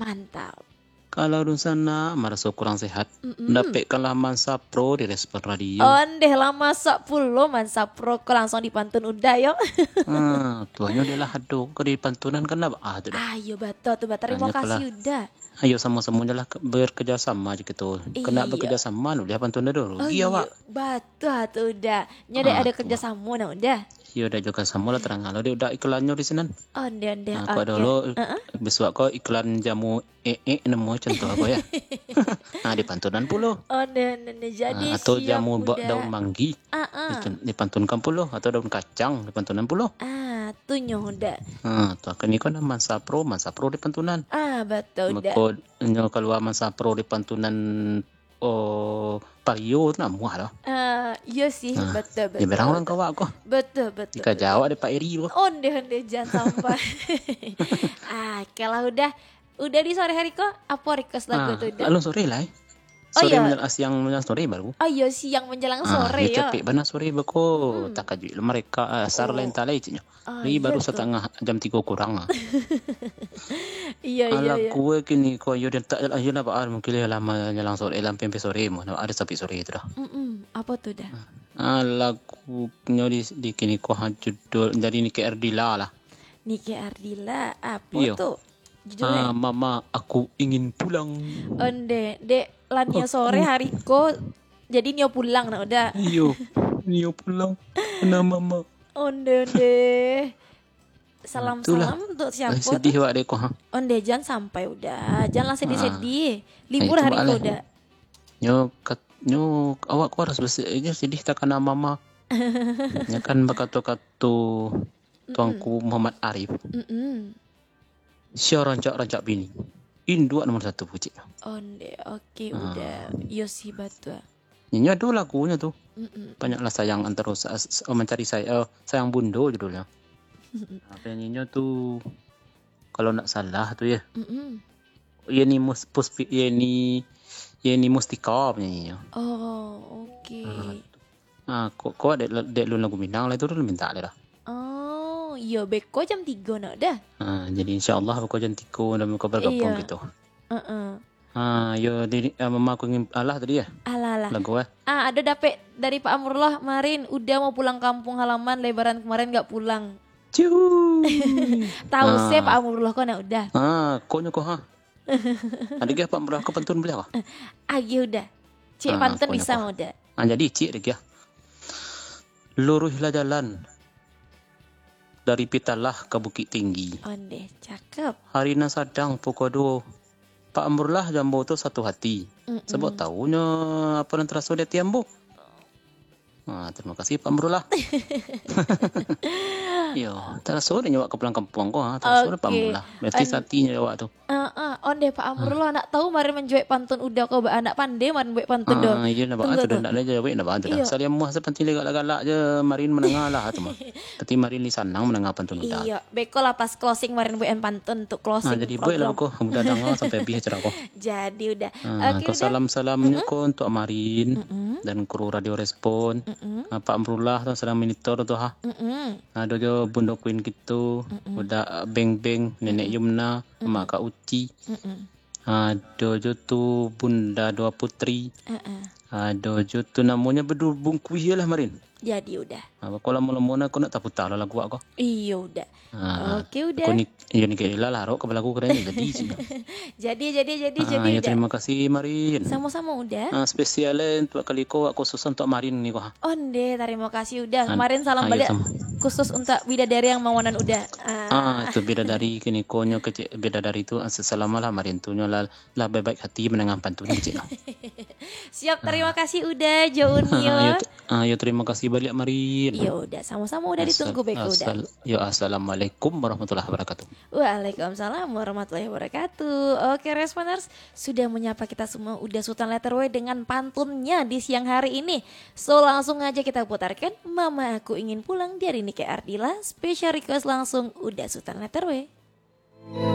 Mantap. Kalau dun sana merasa kurang sehat, dapatkanlah Mansa Pro di Respon Radio. Ondeh lama sok pulo Mansa Pro ko langsung dipantun udah yo. Tuanya dia lah haduk ke di pantunan kan lah tu dah. Ayo betul tuh, terima Hanya kasih udah. Ayo sama-sama lah bekerja sama aja gitu. Kena Iya. bekerja sama nu dia pantun dulu. Oh Iya, Wak. betul tuh udah. Nyade ada kerja sama nah udah. Iya udah juga sama lah terang kalau dia udah iklannya di sana. Ondeh. Aku dulu besok kau iklan jamu nemu contoh aku ya. Di pantunan puluh. Ondeh jadi atau siap jamu udah. daun manggi. Dipantunkan puluh atau daun kacang dipantunan puluh. Tuh nyoda. Tuh akan ni kan Mansa Pro di pantunan. Betul udah. Mako nyo keluar Mansa Pro di pantunan Pario tu namuah lah. Iya sih, betul. Dia berang orang kawak aku. Betul. Jika Jawa ada Pak Eri tu. Ondeh jangan sampai. Kalau udah di sore hari kok, apa request lagu tuh udah? Lalu sore lah. Sore siang menjelang sore baru. Iya siang menjelang sore ya. Capek benar sore bako. Tak kaju mereka asar lain talai cina. Ini baru setengah jam 3 kurang. Iya. Kue kini kau yo tak ayo lah pak mungkin lama menjelang sore sampai sore mau ada sampai sore itu dah. Apa tuh dah? Lagu di kini kau judul jadi Nike Ardila lah. Nike Ardila apa tuh? Judulnya? Mama aku ingin pulang. Onde, dek lannya sore hari ko jadi nio pulang nah udah. Iyo, nio pulang. Nah mama. Onde. Salam untuk siapa? Sedih wak dek ko. Onde jangan sampai udah, janganlah sedih. Libur hari ko udah. Nyo awak ko harus sedih tak kena mama. Ya kan bakato-kato tuanku Muhammad Arif. Siapa rancak bini. Induk nomor 1 pucik. Onde, oke udah. Yo sih batu. Nyanyi ada lagunya tuh. Banyaklah sayang antara mencari sayang bundo judulnya. Penyanyinya tuh kalau nak salah tuh ya. Yeni Mustika penyanyinya. Oh, oke. Kok dek lu lagu Minang lah itu lu minta lah. Iya, beko jam 3 nak dah. Jadi insyaAllah beko jam 3 dan beko bergabung gitu. Mama aku ingin Allah tadi ya. Alah. Lagu ada dapet dari Pak Amrullah kemarin udah mau pulang kampung halaman lebaran kemarin enggak pulang. Tahu saya Pak Amrullah kok nak udah. Koknya kok Ada ke Pak Amrullah kok pantun beliau? Udah. Cik pantun bisa mau udah. Jadi cik dia. Luruhlah jalan dari Pitalah ke Bukit Tinggi. Onde, cakep. Harina sadang pukul 2. Pak Amrullah jambu tu satu hati. Sebab tahunya apa yang terasa dia tiambu. Terima kasih Pak Amrullah. Yo, terasa dia nyawa ke pulang kampung ko. Terasa Pak Amrullah. Berarti hatinya jawab tu. Onde Pak Amrullah nak tahu mari menjual pantun udah kau anak pandai mari buat pantun do. Iya nak buat tu dah nak jawab nak buat tu dah. Saya muah sepenting galak-galak je marin menengah lah tu mah. Tapi marin di sanang menengah pantun udah. Iya, beko lah pas closing marin buat pantun untuk closing. Jadi buat lah ko udah dengar sampai habis cerah ko. Jadi udah. Ko salam-salamnya ko untuk Marin dan kru Radio Respon. Pak Amrullah tu sedang monitor tu Ada jo Bunda Queen gitu. Udah beng-beng Nenek Yumna, Mak Kak Uci. Ada jo tu Bunda Dua Putri. Ada jo tu namanya berdubung kuih lah Marin. Jadi udah. Kalau lama-lama aku nak tak putar lah lagu aku. Iya udah. Oke udah. Aku ni kira lah rok kepala aku keren jadi sih. jadi udah. Terima kasih Marin. Sama-sama udah. Spesialnya untuk kali ko aku khusus untuk Marin ni ko. Onde, terima kasih udah. Kemarin salam balik khusus untuk bidadari yang mawanan udah. Itu bidadari kini ko nyo kecil bidadari itu selamalah Marin tu nyo lah baik hati menengah pantun kecil. Siap, terima kasih udah Jo Unio. Terima kasih balik Marin. Ya udah, sama-sama udah ditunggu beko udah. Assalamualaikum warahmatullahi wabarakatuh. Waalaikumsalam warahmatullahi wabarakatuh. Oke Responers, sudah menyapa kita semua udah Sultan Letter W dengan pantunnya di siang hari ini. So langsung aja kita putarkan Mama Aku Ingin Pulang dari Nike Ardila. Special request langsung udah Sultan Letter W.